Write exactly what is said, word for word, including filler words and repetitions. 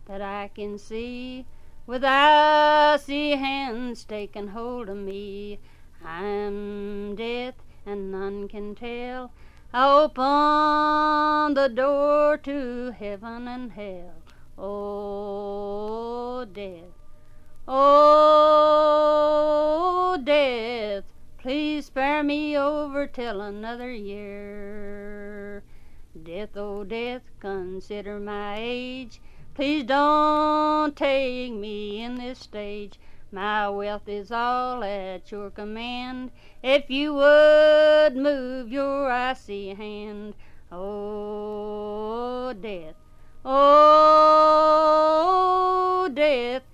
that I can see, with icy hands taking hold of me. I'm death, and none can tell. I open the door to heaven and hell. Oh, death. Oh, death, please spare me over till another year. Death, oh, death, consider my age. Please don't take me in this stage. My wealth is all at your command. If you would move your icy hand. Oh, death. Oh, death,